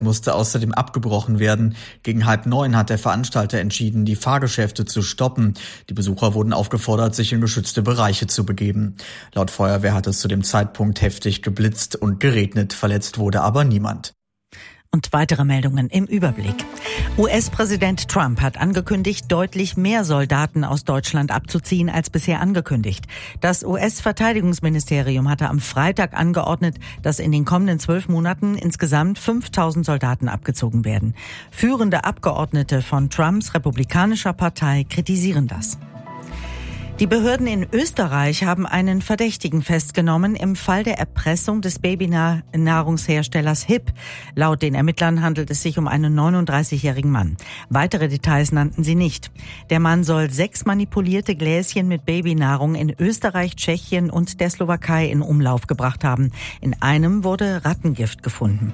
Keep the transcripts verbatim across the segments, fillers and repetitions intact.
musste außerdem abgebrochen werden. Gegen halb neun hat der Veranstalter entschieden, die Fahrgeschäfte zu stoppen. Die Besucher wurden aufgefordert, sich in geschützte Bereiche zu begeben. Laut Feuerwehr hat es zu dem Zeitpunkt heftig geblitzt und geregnet. Verletzt wurde aber niemand. Und weitere Meldungen im Überblick. U S-Präsident Trump hat angekündigt, deutlich mehr Soldaten aus Deutschland abzuziehen als bisher angekündigt. Das U S-Verteidigungsministerium hatte am Freitag angeordnet, dass in den kommenden zwölf Monaten insgesamt fünftausend Soldaten abgezogen werden. Führende Abgeordnete von Trumps republikanischer Partei kritisieren das. Die Behörden in Österreich haben einen Verdächtigen festgenommen im Fall der Erpressung des Babynahrungsherstellers H I P. Laut den Ermittlern handelt es sich um einen neununddreißigjährigen Mann. Weitere Details nannten sie nicht. Der Mann soll sechs manipulierte Gläschen mit Babynahrung in Österreich, Tschechien und der Slowakei in Umlauf gebracht haben. In einem wurde Rattengift gefunden.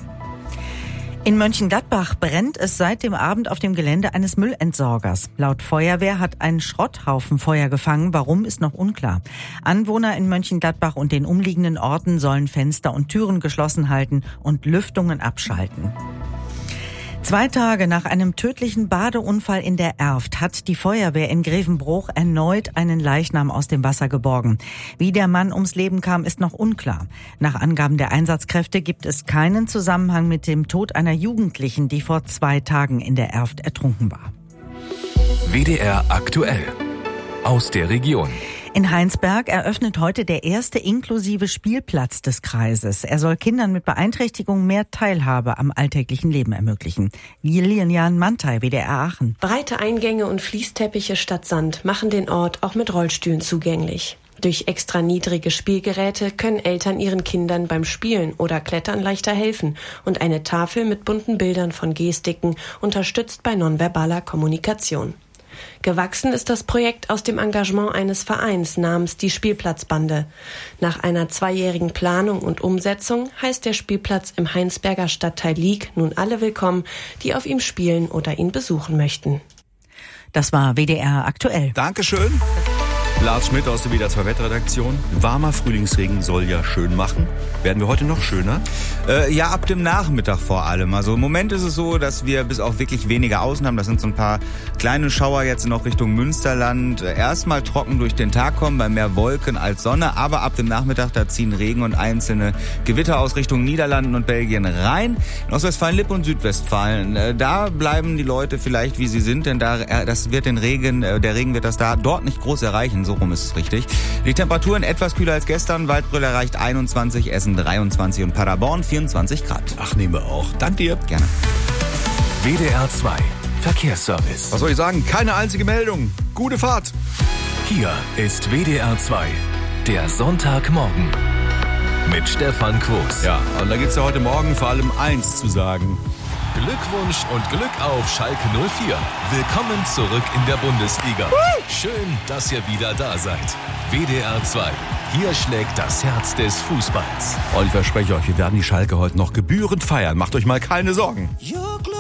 In Mönchengladbach brennt es seit dem Abend auf dem Gelände eines Müllentsorgers. Laut Feuerwehr hat ein Schrotthaufen Feuer gefangen. Warum, ist noch unklar. Anwohner in Mönchengladbach und den umliegenden Orten sollen Fenster und Türen geschlossen halten und Lüftungen abschalten. Zwei Tage nach einem tödlichen Badeunfall in der Erft hat die Feuerwehr in Grevenbroich erneut einen Leichnam aus dem Wasser geborgen. Wie der Mann ums Leben kam, ist noch unklar. Nach Angaben der Einsatzkräfte gibt es keinen Zusammenhang mit dem Tod einer Jugendlichen, die vor zwei Tagen in der Erft ertrunken war. W D R aktuell aus der Region. In Heinsberg eröffnet heute der erste inklusive Spielplatz des Kreises. Er soll Kindern mit Beeinträchtigung mehr Teilhabe am alltäglichen Leben ermöglichen. Lilian Mantei, W D R Aachen. Breite Eingänge und Fließteppiche statt Sand machen den Ort auch mit Rollstühlen zugänglich. Durch extra niedrige Spielgeräte können Eltern ihren Kindern beim Spielen oder Klettern leichter helfen und eine Tafel mit bunten Bildern von Gestiken unterstützt bei nonverbaler Kommunikation. Gewachsen ist das Projekt aus dem Engagement eines Vereins namens die Spielplatzbande. Nach einer zweijährigen Planung und Umsetzung heißt der Spielplatz im Heinsberger Stadtteil Lieg nun alle willkommen, die auf ihm spielen oder ihn besuchen möchten. Das war W D R aktuell. Dankeschön. Lars Schmidt aus der W D R zwei Wettredaktion. Warmer Frühlingsregen soll ja schön machen. Werden wir heute noch schöner? Äh, ja, ab dem Nachmittag vor allem. Also im Moment ist es so, dass wir bis auf wirklich wenige Außen haben. Das sind so ein paar kleine Schauer jetzt noch Richtung Münsterland. Erstmal trocken durch den Tag kommen, bei mehr Wolken als Sonne. Aber ab dem Nachmittag, da ziehen Regen und einzelne Gewitter aus Richtung Niederlanden und Belgien rein. In Ostwestfalen-Lippe und Südwestfalen, äh, da bleiben die Leute vielleicht wie sie sind. Denn da, äh, das wird den Regen, äh, der Regen wird das da dort nicht groß erreichen. So rum ist es richtig. Die Temperaturen etwas kühler als gestern. Waldbrüll erreicht einundzwanzig, Essen dreiundzwanzig und Paderborn vierundzwanzig Grad. Ach, nehmen wir auch. Dank dir. Gerne. W D R zwei Verkehrsservice. Was soll ich sagen? Keine einzige Meldung. Gute Fahrt. Hier ist W D R zwei, der Sonntagmorgen mit Stefan Quos. Ja, und da gibt's ja heute Morgen vor allem eins zu sagen. Glückwunsch und Glück auf Schalke null vier. Willkommen zurück in der Bundesliga. Schön, dass ihr wieder da seid. W D R zwei. Hier schlägt das Herz des Fußballs. Und ich verspreche euch, wir werden die Schalke heute noch gebührend feiern. Macht euch mal keine Sorgen.